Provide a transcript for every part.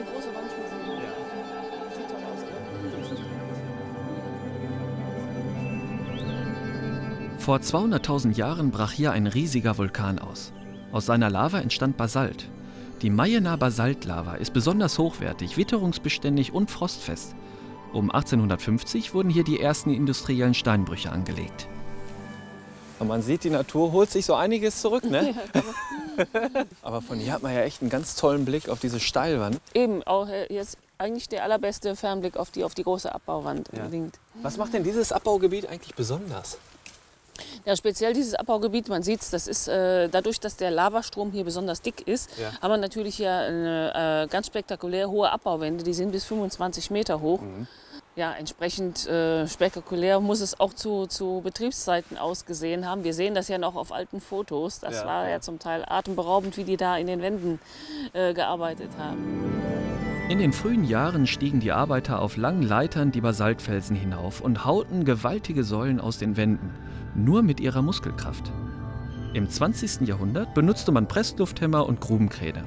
eine große Wand schon sehen. Ja. Sieht toll aus, gell? Vor 200.000 Jahren brach hier ein riesiger Vulkan aus. Aus seiner Lava entstand Basalt. Die Mayenna-Basaltlava ist besonders hochwertig, witterungsbeständig und frostfest. Um 1850 wurden hier die ersten industriellen Steinbrüche angelegt. Und man sieht, die Natur holt sich so einiges zurück, ne? Ja, Aber von hier hat man ja echt einen ganz tollen Blick auf diese Steilwand. eben, auch jetzt eigentlich der allerbeste Fernblick auf die große Abbauwand Ja. unbedingt. Was macht denn dieses Abbaugebiet eigentlich besonders? Ja, speziell dieses Abbaugebiet, man sieht es, das ist dadurch, dass der Lavastrom hier besonders dick ist, Ja. haben wir natürlich hier eine ganz spektakulär hohe Abbauwände, die sind bis 25 Meter hoch. Ja, entsprechend spektakulär muss es auch zu Betriebszeiten ausgesehen haben. Wir sehen das ja noch auf alten Fotos. Das Ja, war ja zum Teil atemberaubend, wie die da in den Wänden gearbeitet haben. In den frühen Jahren stiegen die Arbeiter auf langen Leitern die Basaltfelsen hinauf und hauten gewaltige Säulen aus den Wänden, nur mit ihrer Muskelkraft. Im 20. Jahrhundert benutzte man Presslufthämmer und Grubenkräne.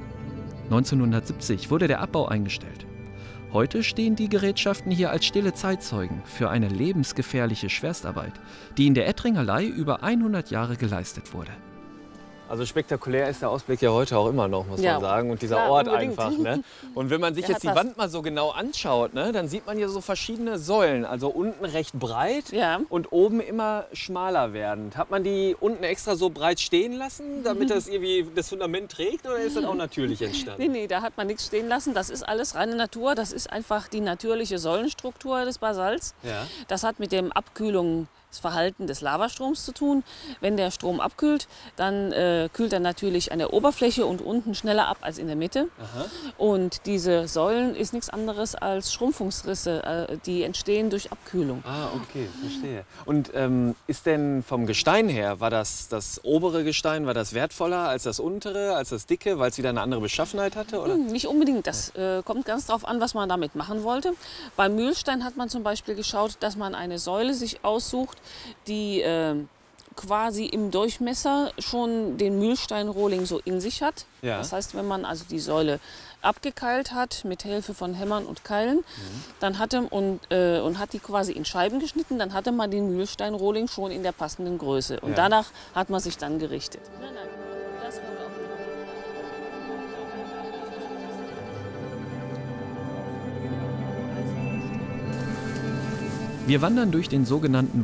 1970 wurde der Abbau eingestellt. Heute stehen die Gerätschaften hier als stille Zeitzeugen für eine lebensgefährliche Schwerstarbeit, die in der Ettringerlei über 100 Jahre geleistet wurde. Also spektakulär ist der Ausblick ja heute auch immer noch, muss Ja, man sagen. Und dieser klar, Ort unbedingt. einfach. Ne? Und wenn man sich Der jetzt die hat was. Wand mal so genau anschaut, ne, dann sieht man hier so verschiedene Säulen. Also unten recht breit Ja. und oben immer schmaler werdend. Hat man die unten extra so breit stehen lassen, damit das irgendwie das Fundament trägt? Oder ist das auch natürlich entstanden? Nee, da hat man nichts stehen lassen. Das ist alles reine Natur. Das ist einfach die natürliche Säulenstruktur des Basalts. Ja. Das hat mit dem Abkühlungsverhalten des Lavastroms zu tun. Wenn der Strom abkühlt, dann kühlt er natürlich an der Oberfläche und unten schneller ab als in der Mitte. Aha. Und diese Säulen ist nichts anderes als Schrumpfungsrisse, die entstehen durch Abkühlung. Ah, okay, verstehe. Und ist denn vom Gestein her, war das obere Gestein, war das wertvoller als das untere, als das dicke, weil es wieder eine andere Beschaffenheit hatte? Oder? Nicht unbedingt. Das kommt ganz drauf an, was man damit machen wollte. Beim Mühlstein hat man zum Beispiel geschaut, dass man eine Säule sich aussucht, die quasi im Durchmesser schon den Mühlsteinrohling so in sich hat. Ja. Das heißt, wenn man also die Säule abgekeilt hat mit Hilfe von Hämmern und Keilen, dann und hat die quasi in Scheiben geschnitten, dann hatte man den Mühlsteinrohling schon in der passenden Größe. Und Ja. danach hat man sich dann gerichtet. Das wurde auch Wir wandern durch den sogenannten